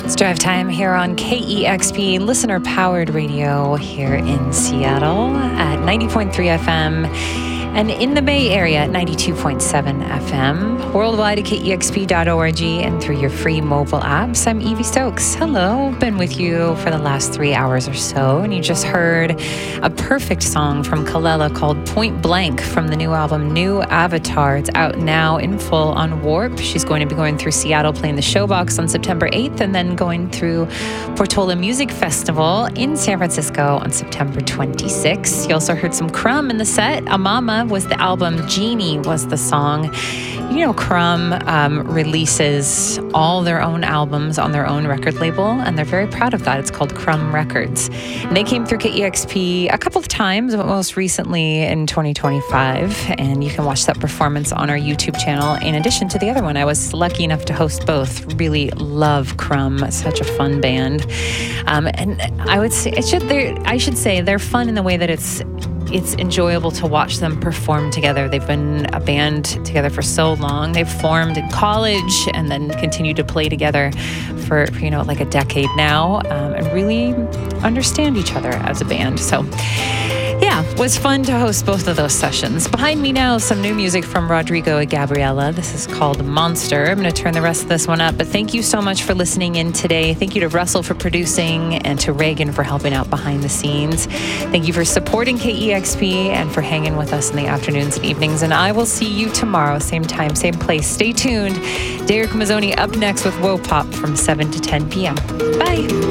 Drive Time here on KEXP, listener-powered radio here in Seattle at 90.3 FM and in the Bay Area at 92.7 FM, worldwide at KEXP.org and through your free mobile apps. I'm Evie Stokes. Hello, been with you for the last 3 hours or so, and you just heard a perfect song from Kelela called Point Blank from the new album New Avatar. It's out now in full on Warp. She's going to be going through Seattle playing the Showbox on September 8th and then going through Portola Music Festival in San Francisco on September 26th. You also heard some Crumb in the set. Amama was the album, Genie was the song. You know, Crumb releases all their own albums on their own record label, and they're very proud of that. It's called Crumb Records. And they came through KEXP a couple of times, but most recently in 2025, and you can watch that performance on our YouTube channel in addition to the other one. I was lucky enough to host both. Really love Crumb. Such a fun band. And I would say, I should say they're fun in the way that it's enjoyable to watch them perform together. They've been a band together for so long. They've formed in college and then continued to play together for like a decade now, and really understand each other as a band. So yeah, it was fun to host both of those sessions. Behind me now, some new music from Rodrigo and Gabriela. This is called Monster. I'm going to turn the rest of this one up, but thank you so much for listening in today. Thank you to Russell for producing and to Reagan for helping out behind the scenes. Thank you for supporting KEXP and for hanging with us in the afternoons and evenings. And I will see you tomorrow, same time, same place. Stay tuned. Derek Mazzoni up next with Wopop from 7 to 10 p.m. Bye.